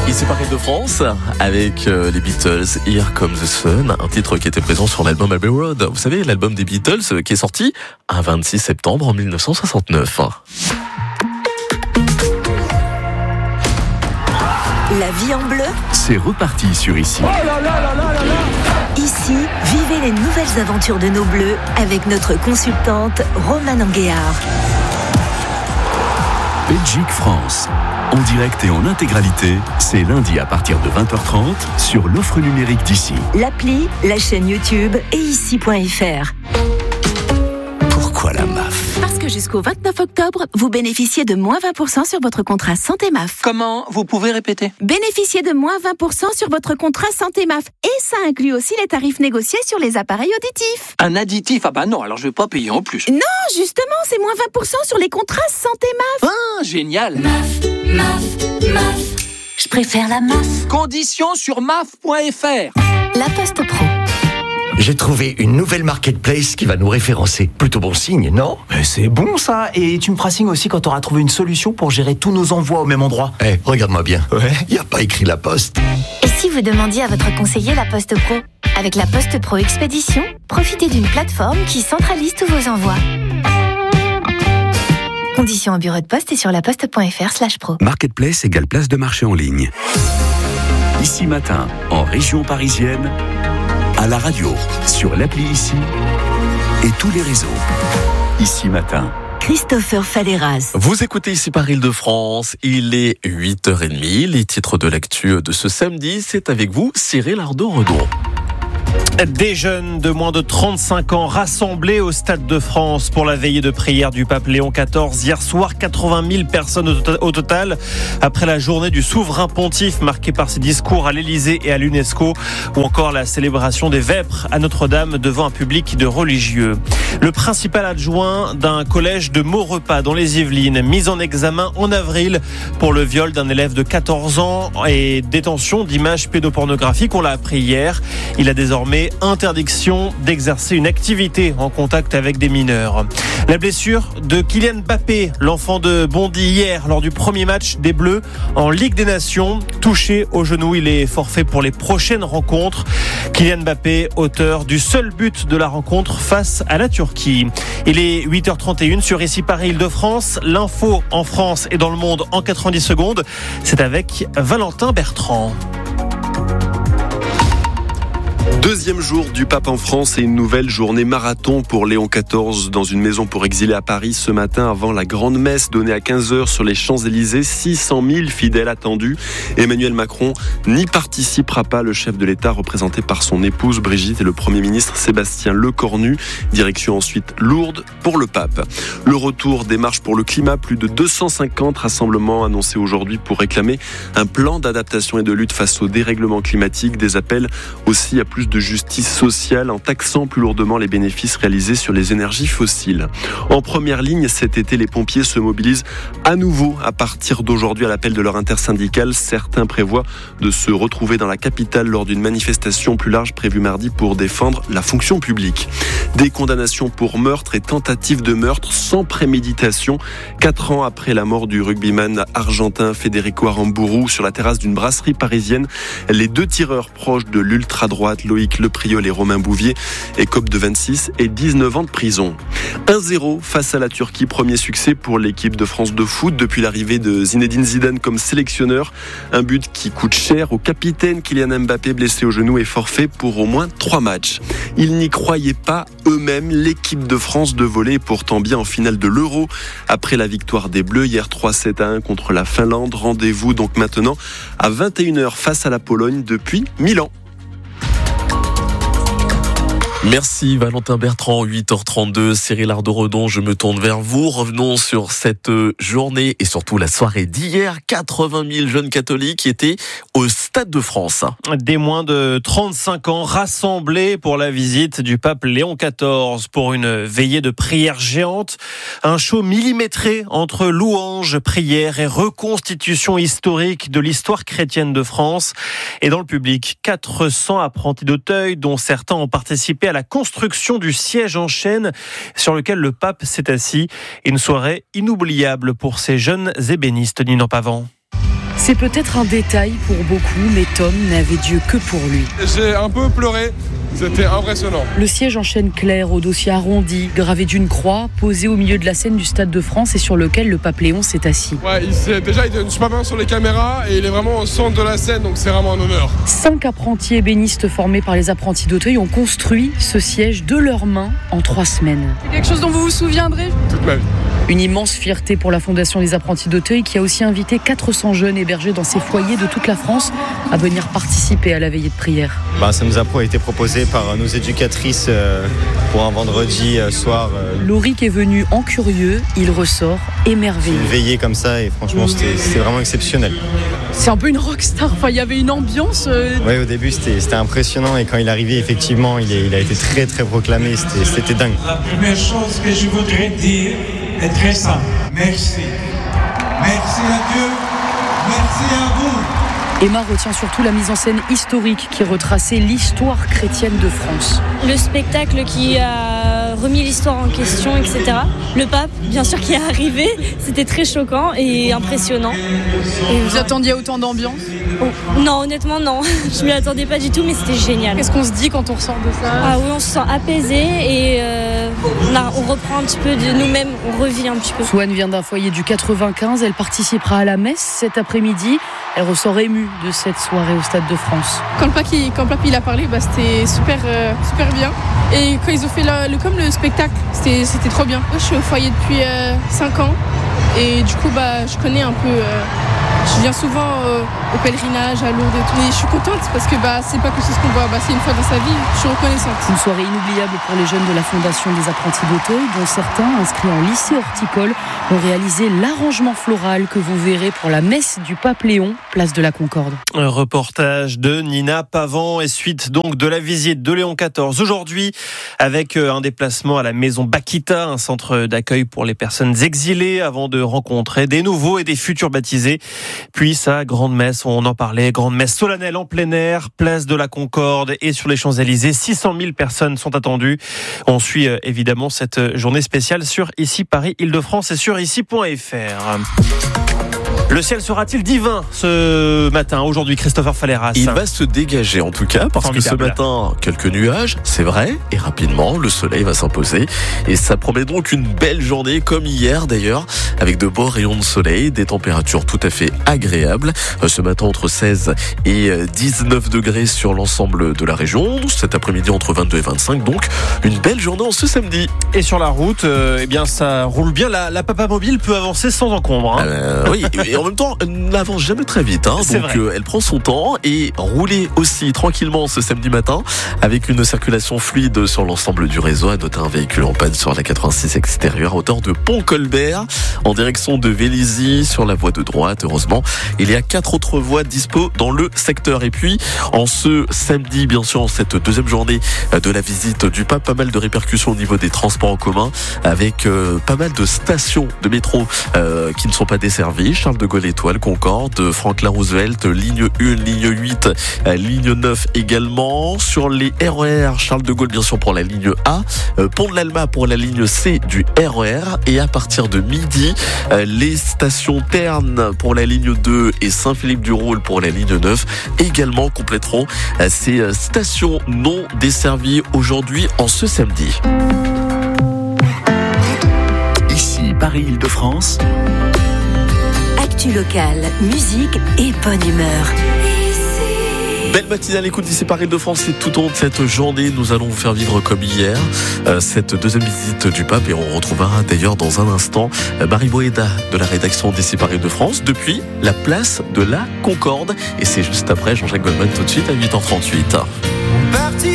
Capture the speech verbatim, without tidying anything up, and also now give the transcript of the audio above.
Ici Paris de France, avec euh, les Beatles, Here Comes the Sun, un titre qui était présent sur l'album Abbey Road. Vous savez, l'album des Beatles euh, qui est sorti un vingt-six septembre en dix-neuf cent soixante-neuf. La vie en bleu, c'est reparti sur Ici. Oh là là là là là là. Ici, vivez les nouvelles aventures de nos bleus avec notre consultante Romane Anguéard. Belgique-France, en direct et en intégralité, c'est lundi à partir de vingt heures trente sur l'offre numérique d'Ici. L'appli, la chaîne YouTube et ici point f r. Pourquoi la M A F ? Parce que jusqu'au vingt-neuf octobre, vous bénéficiez de moins vingt pour cent sur votre contrat Santé M A F. Comment ? Vous pouvez répéter ? Bénéficiez de moins vingt pour cent sur votre contrat Santé M A F. Et ça inclut aussi les tarifs négociés sur les appareils auditifs. Un additif ? Ah bah non, alors je vais pas payer en plus. Non, justement, c'est moins vingt pour cent sur les contrats Santé M A F. Ah, génial ! M A F, M A F, M A F. Je préfère la M A F. Conditions sur M A F point f r. La Poste Pro. J'ai trouvé une nouvelle marketplace qui va nous référencer. Plutôt bon signe, non ? Mais c'est bon ça. Et tu me feras signe aussi quand tu auras trouvé une solution pour gérer tous nos envois au même endroit. Eh, hey, regarde-moi bien. Ouais. Il n'y a pas écrit la Poste. Et si vous demandiez à votre conseiller la Poste Pro ? Avec la Poste Pro Expédition, profitez d'une plateforme qui centralise tous vos envois. Conditions en bureau de poste et sur laposte point f r slash pro. Marketplace égale place de marché en ligne. Ici matin, en région parisienne, à la radio, sur l'appli Ici et tous les réseaux. Ici matin. Christopher Falleras. Vous écoutez Ici Paris de France, il est huit heures trente. Les titres de l'actu de ce samedi, c'est avec vous, Cyril Ardo-Redon. Des jeunes de moins de trente-cinq ans rassemblés au Stade de France pour la veillée de prière du pape Léon quatorze. Hier soir, quatre-vingt mille personnes au total après la journée du souverain pontife marquée par ses discours à l'Élysée et à l'UNESCO ou encore la célébration des vêpres à Notre-Dame devant un public de religieux. Le principal adjoint d'un collège de Maurepas dans les Yvelines, mis en examen en avril pour le viol d'un élève de quatorze ans et détention d'images pédopornographiques. On l'a appris hier. Il a désormais interdiction d'exercer une activité en contact avec des mineurs. La blessure de Kylian Mbappé, l'enfant de Bondy hier lors du premier match des Bleus en Ligue des Nations. Touché au genou, il est forfait pour les prochaines rencontres. Kylian Mbappé, auteur du seul but de la rencontre face à la Turquie. Il est huit heures trente et une sur Ici Paris Île-de-France. L'info en France et dans le monde en quatre-vingt-dix secondes. C'est avec Valentin Bertrand. Deuxième jour du pape en France et une nouvelle journée marathon pour Léon quatorze dans une maison pour exilés à Paris ce matin avant la grande messe donnée à quinze heures sur les Champs-Élysées. six cent mille fidèles attendus. Emmanuel Macron n'y participera pas. Le chef de l'État représenté par son épouse Brigitte et le Premier ministre Sébastien Lecornu. Direction ensuite Lourdes pour le pape. Le retour des marches pour le climat. Plus de deux cent cinquante rassemblements annoncés aujourd'hui pour réclamer un plan d'adaptation et de lutte face au dérèglement climatique. Des appels aussi à plus de justice sociale en taxant plus lourdement les bénéfices réalisés sur les énergies fossiles. En première ligne, cet été, les pompiers se mobilisent à nouveau à partir d'aujourd'hui à l'appel de leur intersyndicale. Certains prévoient de se retrouver dans la capitale lors d'une manifestation plus large prévue mardi pour défendre la fonction publique. Des condamnations pour meurtre et tentative de meurtre sans préméditation. Quatre ans après la mort du rugbyman argentin Federico Aramburu sur la terrasse d'une brasserie parisienne, les deux tireurs proches de l'ultra-droite Loïc Lepriol et Romain Bouvier écopent de vingt-six et dix-neuf ans de prison. un zéro face à la Turquie, premier succès pour l'équipe de France de foot depuis l'arrivée de Zinedine Zidane comme sélectionneur. Un but qui coûte cher au capitaine Kylian Mbappé, blessé au genou et forfait pour au moins trois matchs. Ils n'y croyaient pas eux-mêmes. L'équipe de France de volley est pourtant bien en finale de l'Euro. Après la victoire des Bleus hier trois sept à un contre la Finlande. Rendez-vous donc maintenant à vingt et une heures face à la Pologne depuis Milan. Merci Valentin Bertrand, huit heures trente-deux, Cyril Ardo-Redon, je me tourne vers vous. Revenons sur cette journée et surtout la soirée d'hier. quatre-vingt mille jeunes catholiques qui étaient au Stade de France. Des moins de trente-cinq ans rassemblés pour la visite du pape Léon quatorze pour une veillée de prière géante. Un show millimétré entre louanges, prières et reconstitution historique de l'histoire chrétienne de France. Et dans le public, quatre cents apprentis d'Auteuil, dont certains ont participé à la construction du siège en chêne sur lequel le pape s'est assis. Une soirée inoubliable pour ces jeunes ébénistes. Ninon Pavant. C'est peut-être un détail pour beaucoup, mais Tom n'avait Dieu que pour lui. J'ai un peu pleuré. C'était impressionnant. Le siège en chêne clair, au dossier arrondi, gravé d'une croix, posé au milieu de la scène du Stade de France et sur lequel le pape Léon s'est assis. Ouais, il s'est, déjà, il est super bien sur les caméras et il est vraiment au centre de la scène, donc c'est vraiment un honneur. Cinq apprentis ébénistes formés par les apprentis d'Auteuil ont construit ce siège de leurs mains en trois semaines. C'est quelque chose dont vous vous souviendrez toute ma vie. Une immense fierté pour la Fondation des apprentis d'Auteuil qui a aussi invité quatre cents jeunes hébergés dans ses foyers de toute la France à venir participer à la veillée de prière. Bah, ça nous a été proposé par nos éducatrices pour un vendredi soir. Lauric est venu en curieux, il ressort émerveillé. Une veillée comme ça et franchement c'était, c'était vraiment exceptionnel. C'est un peu une rockstar, enfin, il y avait une ambiance. Euh... Oui, au début c'était, c'était impressionnant et quand il est arrivé effectivement il, est, il a été très très proclamé, c'était, c'était dingue. La première chose que je voudrais dire est très simple. Merci. Merci à Dieu. Merci à vous. Emma retient surtout la mise en scène historique qui retraçait l'histoire chrétienne de France. Le spectacle qui a remis l'histoire en question, et cetera. Le pape, bien sûr, qui est arrivé, c'était très choquant et impressionnant. Et vous attendiez autant d'ambiance ? Oh, non, honnêtement, non. Je m'y attendais pas du tout, mais c'était génial. Qu'est-ce qu'on se dit quand on ressort de ça ? Ah oui, on se sent apaisé et euh, là, on reprend un petit peu de nous-mêmes, on revit un petit peu. Swan vient d'un foyer du quatre-vingt-quinze, elle participera à la messe cet après-midi. Elle ressort émue de cette soirée au Stade de France. Quand le pape il, quand le pape, il a parlé, bah, c'était super, euh, super bien. Et quand ils ont fait le, le, comme le spectacle, c'était, c'était trop bien. Moi, je suis au foyer depuis euh, cinq ans et du coup, bah, je connais un peu... Euh, je viens souvent euh, au pèlerinage, à Lourdes et tout. Et je suis contente parce que bah, c'est pas que c'est ce qu'on voit, bah, c'est une fois dans sa vie. Je suis reconnaissante. Une soirée inoubliable pour les jeunes de la Fondation des apprentis d'Auteuil, dont certains, inscrits en lycée horticole, ont réalisé l'arrangement floral que vous verrez pour la messe du pape Léon, place de la Concorde. Un reportage de Nina Pavant et suite donc de la visite de Léon quatorze. Aujourd'hui, avec un déplacement à la maison Bakita, un centre d'accueil pour les personnes exilées, avant de rencontrer des nouveaux et des futurs baptisés. Puis sa grande messe, on en parlait, grande messe solennelle en plein air, place de la Concorde et sur les Champs-Élysées. six cent mille personnes sont attendues. On suit évidemment cette journée spéciale sur Ici Paris Île-de-France et sur ici point f r. Le ciel sera-t-il divin ce matin, aujourd'hui, Christopher Falleras? Il va se dégager en tout cas, parce Formidable. que ce matin, quelques nuages, c'est vrai, et rapidement, le soleil va s'imposer. Et ça promet donc une belle journée, comme hier d'ailleurs, avec de beaux rayons de soleil, des températures tout à fait agréables. Ce matin, entre seize et dix-neuf degrés sur l'ensemble de la région. Cet après-midi, entre vingt-deux et vingt-cinq, donc une belle journée en ce samedi. Et sur la route, euh, eh bien, ça roule bien. La, la Papa Mobile peut avancer sans encombre. Hein. Euh, oui, et en même temps, elle n'avance jamais très vite. Hein, donc euh, elle prend son temps et rouler aussi tranquillement ce samedi matin avec une circulation fluide sur l'ensemble du réseau. À noter un véhicule en panne sur la quatre-vingt-six extérieure à hauteur de Pont-Colbert en direction de Vélizy sur la voie de droite. Heureusement, il y a quatre autres voies dispo dans le secteur. Et puis, en ce samedi, bien sûr, en cette deuxième journée de la visite du pape, pas mal de répercussions au niveau des transports en commun avec euh, pas mal de stations de métro euh, qui ne sont pas desservies. Charles de Gaulle Étoile, Concorde, Franklin Roosevelt, ligne un, ligne huit, ligne neuf également. Sur les R E R, Charles de Gaulle bien sûr pour la ligne A, Pont de l'Alma pour la ligne C du R E R. Et à partir de midi, les stations Terne pour la ligne deux et Saint-Philippe-du-Roule pour la ligne neuf également compléteront ces stations non desservies aujourd'hui en ce samedi. Ici Paris-Île-de-France. Actu locale, musique et bonne humeur. Belle matinale, écoute d'ici Paris de France, et tout au long de cette journée, nous allons vous faire vivre comme hier euh, cette deuxième visite du pape, et on retrouvera d'ailleurs dans un instant euh, Marie Boéda de la rédaction d'ici Paris de France depuis la place de la Concorde, et c'est juste après Jean-Jacques Goldman tout de suite à huit heures trente-huit. Parti